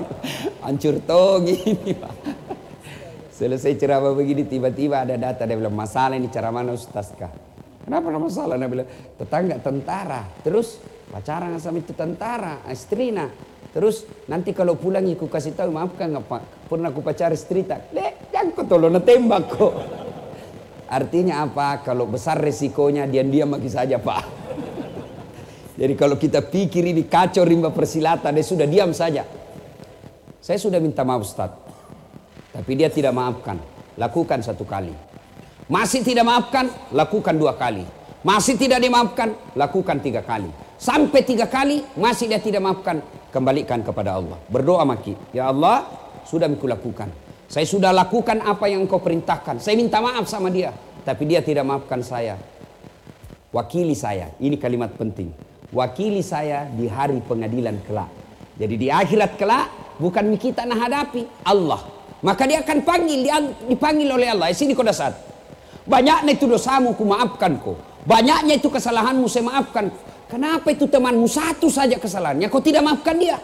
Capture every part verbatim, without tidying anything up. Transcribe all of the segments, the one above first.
Hancur toh gini Pak. Selesai ceramah begini tiba-tiba ada data, dia bilang masalah ini cara mana Ustaz kah? Kenapa ada masalah? Dia bilang tetangga tentara, terus pacaran sama itu tentara, istrina. Terus nanti kalau pulang aku kasih tahu maafkan nggak Pak, pernah aku pacar istri tak? Lek, jangan kau tolong tembak kok. Artinya apa? Kalau besar resikonya diam-diam lagi saja Pak. Jadi kalau kita pikir ini kacau rimba persilatan, dia sudah diam saja. Saya sudah minta maaf Ustaz, tapi dia tidak maafkan. Lakukan satu kali. Masih tidak maafkan, lakukan dua kali. Masih tidak dimaafkan, lakukan tiga kali. Sampai tiga kali masih dia tidak maafkan, kembalikan kepada Allah. Berdoa maki, ya Allah sudah aku lakukan. Saya sudah lakukan apa yang engkau perintahkan. Saya minta maaf sama dia, tapi dia tidak maafkan saya. Wakili saya, ini kalimat penting. Wakili saya di hari pengadilan kelak. Jadi di akhirat kelak bukan kita nak hadapi Allah. Maka dia akan panggil, dia dipanggil oleh Allah. Eh, sini kau dasar. Banyaknya itu dosamu ku maafkan kau. Banyaknya itu kesalahanmu saya maafkan. Kenapa itu temanmu satu saja kesalahannya kau tidak maafkan dia?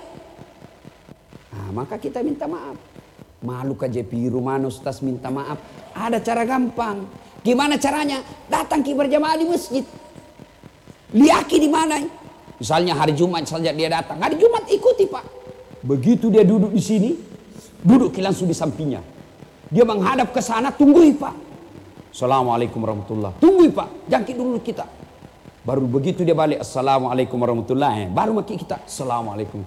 Nah, maka kita minta maaf. Malu ke J P rumah Ustaz minta maaf. Ada cara gampang. Gimana caranya? Datang ki berjamaah di masjid. Liaki di mana? Misalnya hari Jumat saja dia datang. Hari Jumat ikuti Pak. Begitu dia duduk di sini, duduk langsung di sampingnya. Dia menghadap ke sana, tunggui Pak. Assalamualaikum warahmatullahi. Tunggui Pak, jangkit dulu kita. Baru begitu dia balik, Assalamualaikum warahmatullahi. Baru maki kita, Assalamualaikum.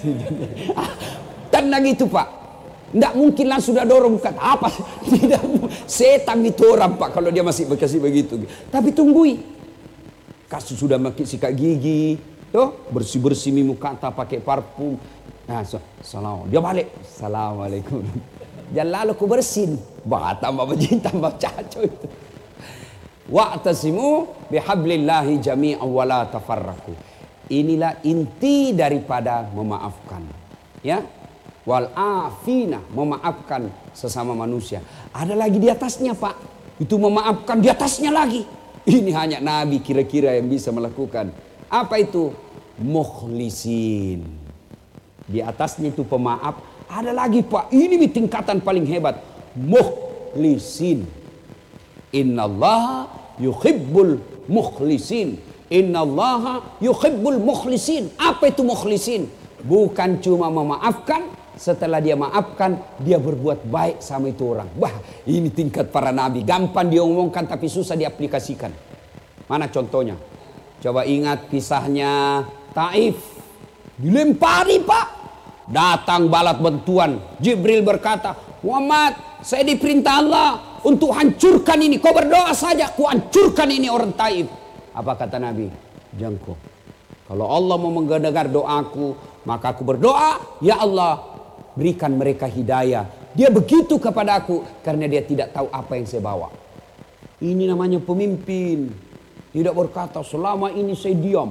Tenang itu Pak. Tidak mungkin langsung sudah dorong kata apa? Tidak, setan itu orang Pak kalau dia masih berkasih begitu. Tapi tunggui. Kasus sudah maki sikat gigi, tuh bersih-bersih muka kata pakai parfum. Nah, so, salam. Dia balik, Assalamualaikum. Dan lalu ku bersin. Bah, tambah begini, tambah caco itu. Wa'tasimu bihablillahi jami'an wa la tafarraqu. Inilah inti daripada memaafkan. Ya. Wal afina, memaafkan sesama manusia. Ada lagi di atasnya Pak. Itu memaafkan di atasnya lagi. Ini hanya Nabi kira-kira yang bisa melakukan. Apa itu? Mukhlisin. Di atasnya itu pemaaf. Ada lagi Pak. Ini tingkatan paling hebat. Mukhlisin. Innallaha yuhibbul mukhlisin. Innallaha yuhibbul mukhlisin. Apa itu mukhlisin? Bukan cuma memaafkan. Setelah dia maafkan, dia berbuat baik sama itu orang. Wah, ini tingkat para nabi. Gampang dia omongkan tapi susah diaplikasikan. Mana contohnya? Coba ingat kisahnya Taif. Dilempari Pak. Datang balat bantuan. Jibril berkata, Muhammad, saya diperintah Allah untuk hancurkan ini. Kau berdoa saja, ku hancurkan ini orang Taif. Apa kata Nabi? Jangko. Kalau Allah mau mendengar doaku, maka aku berdoa, ya Allah, berikan mereka hidayah. Dia begitu kepada aku karena dia tidak tahu apa yang saya bawa. Ini namanya pemimpin. Tidak berkata selama ini saya diam.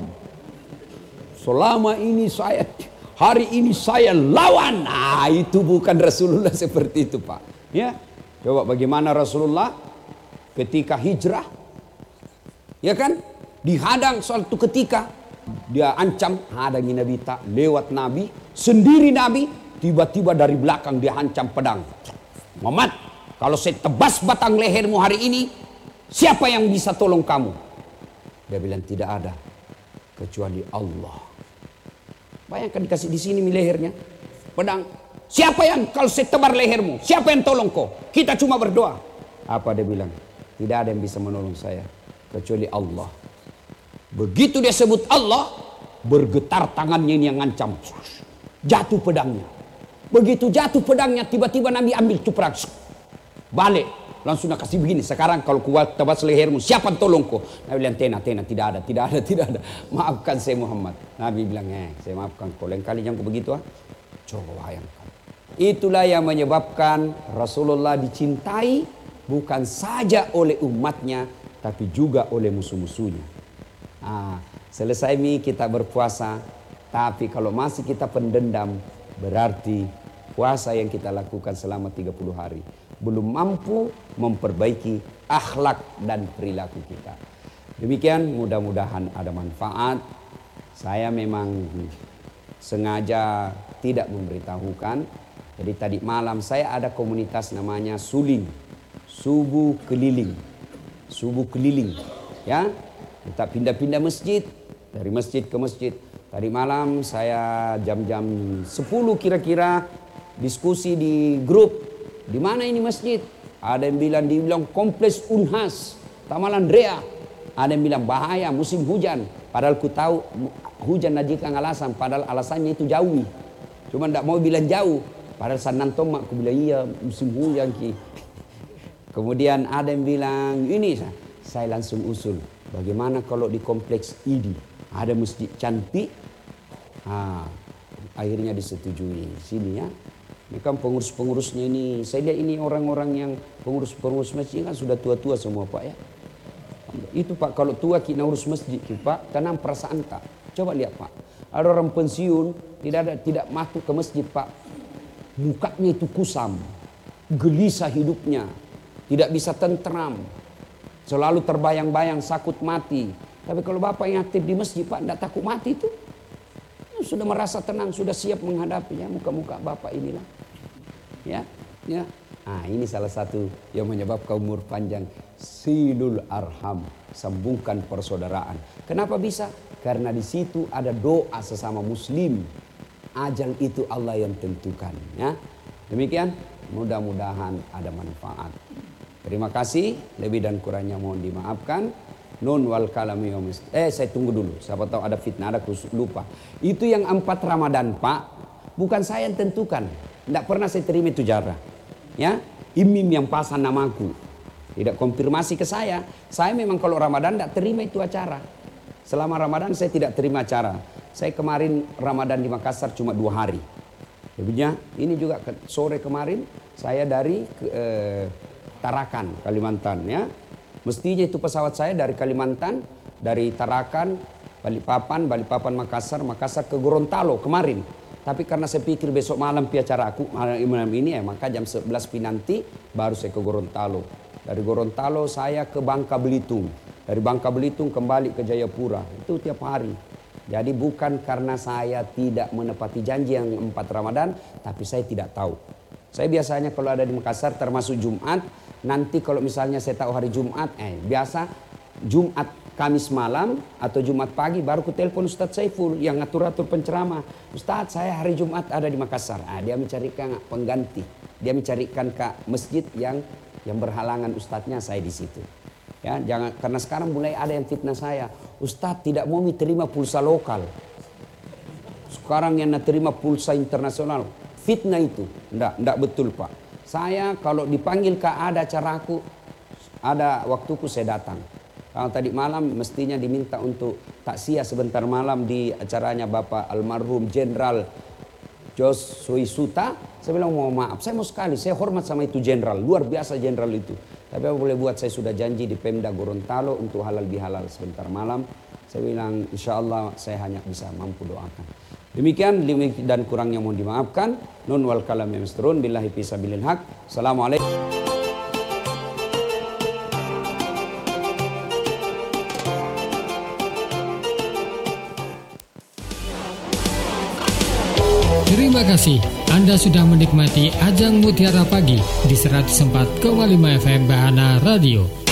Selama ini saya, hari ini saya lawan. Nah, itu bukan Rasulullah seperti itu Pak. Ya, coba bagaimana Rasulullah ketika hijrah. Ya kan? Dihadang suatu ketika. Dia ancam, hadangi Nabi tak lewat Nabi. Sendiri Nabi. Tiba-tiba dari belakang dia hancam pedang. Muhammad, kalau saya tebas batang lehermu hari ini, siapa yang bisa tolong kamu? Dia bilang tidak ada kecuali Allah. Bayangkan dikasih di sini lehernya pedang. Siapa yang kalau saya tebar lehermu? Siapa yang tolong kau? Kita cuma berdoa. Apa dia bilang? Tidak ada yang bisa menolong saya kecuali Allah. Begitu dia sebut Allah, bergetar tangannya ini yang ngancam. Jatuh pedangnya. Begitu jatuh pedangnya, tiba-tiba Nabi ambil cuprak. Balik. Langsung nak kasih begini. Sekarang kalau kuat tebas lehermu, siapa yang tolong kau? Nabi bilang, tena, tena, tidak ada, tidak ada, tidak ada. Maafkan saya Muhammad. Nabi bilang, eh, saya maafkan kau. Lain kali jangan kau begitu ah. Coba bayangkan. Itulah yang menyebabkan Rasulullah dicintai bukan saja oleh umatnya, tapi juga oleh musuh-musuhnya. Ah, selesai mi kita berpuasa, tapi kalau masih kita pendendam, berarti puasa yang kita lakukan selama tiga puluh hari belum mampu memperbaiki akhlak dan perilaku kita. Demikian, mudah-mudahan ada manfaat. Saya memang sengaja tidak memberitahukan. Jadi tadi malam saya ada komunitas namanya Suling, Subuh Keliling, Subuh Keliling, ya. Kita pindah-pindah masjid, dari masjid ke masjid. Tadi malam saya jam-jam sepuluh kira-kira diskusi di grup, di mana ini masjid? Ada yang bilang dibilang kompleks Unhas, Taman Andrea. Ada yang bilang bahaya musim hujan. Padahal ku tahu hujan najikan alasan, padahal alasannya itu jauh. Cuma tidak mau bilang jauh. Padahal sanang tomak aku bilang iya musim hujan ki. Kemudian ada yang bilang ini, saya langsung usul. Bagaimana kalau di kompleks ini ada masjid cantik? Ah, akhirnya disetujui sini ya. Ini kan pengurus-pengurusnya ini, saya lihat ini orang-orang yang pengurus-pengurus masjid kan sudah tua-tua semua Pak ya. Itu Pak, kalau tua kita urus masjid Pak, tanam perasaan tak. Coba lihat Pak, ada orang pensiun tidak ada tidak masuk ke masjid Pak, mukanya itu kusam, gelisah hidupnya, tidak bisa tentram, selalu terbayang-bayang sakut mati. Tapi kalau Bapak yang aktif di masjid Pak, tidak takut mati itu, sudah merasa tenang, sudah siap menghadapinya. Muka-muka Bapak inilah, ya, ya. Nah ini salah satu yang menyebabkan umur panjang. Silul arham, sambungkan persaudaraan. Kenapa bisa? Karena di situ ada doa sesama muslim. Ajal itu Allah yang tentukan ya. Demikian, mudah-mudahan ada manfaat. Terima kasih, lebih dan kurangnya mohon dimaafkan. Nun wal kalami yomis. Eh saya tunggu dulu, siapa tahu ada fitnah, ada kusuk lupa. Itu yang empat Ramadan Pak, bukan saya yang tentukan. Tidak pernah saya terima itu jarah. Ya, imim yang pasang namaku. Tidak konfirmasi ke saya. Saya memang kalau Ramadan tidak terima itu acara. Selama Ramadan saya tidak terima acara. Saya kemarin Ramadan di Makassar cuma dua hari. Lebihnya ini juga sore kemarin saya dari eh, Tarakan, Kalimantan ya. Mestinya itu pesawat saya dari Kalimantan, dari Tarakan, Balikpapan, Balikpapan Makassar, Makassar ke Gorontalo kemarin. Tapi karena saya pikir besok malam pi acara aku malam ini ya, maka jam sebelas pi nanti baru saya ke Gorontalo. Dari Gorontalo saya ke Bangka Belitung. Dari Bangka Belitung kembali ke Jayapura. Itu tiap hari. Jadi bukan karena saya tidak menepati janji yang empat Ramadan, tapi saya tidak tahu. Saya biasanya kalau ada di Makassar termasuk Jumat, nanti kalau misalnya saya tahu hari Jumat, eh biasa Jumat Kamis malam atau Jumat pagi baru ku telepon Ustadz Saiful yang ngatur-atur penceramah. Ustadz saya hari Jumat ada di Makassar. Ah, dia mencarikan pengganti. Dia mencarikan ke masjid yang yang berhalangan ustadznya, saya di situ. Ya, jangan karena sekarang mulai ada yang fitnah saya. Ustadz tidak mau terima pulsa lokal. Sekarang yang terima pulsa internasional. Fitnah itu. Enggak, enggak betul Pak. Saya kalau dipanggil ke ada acaraku, ada waktuku saya datang. Kalau tadi malam mestinya diminta untuk takziah sebentar malam di acaranya Bapak almarhum Jenderal Jos Suisuta. Saya bilang mau maaf, saya mau sekali, saya hormat sama itu jenderal, luar biasa jenderal itu. Tapi apa boleh buat, saya sudah janji di Pemda Gorontalo untuk halal bihalal sebentar malam. Saya bilang insya Allah saya hanya bisa mampu doakan. Demikian limit dan kurangnya mohon dimaafkan. Nun wal kalam yamsturun billahi fisabilil haq. Assalamualaikum. Terima kasih Anda sudah menikmati Ajang Mutiara Pagi di seratus empat koma lima F M Bahana Radio.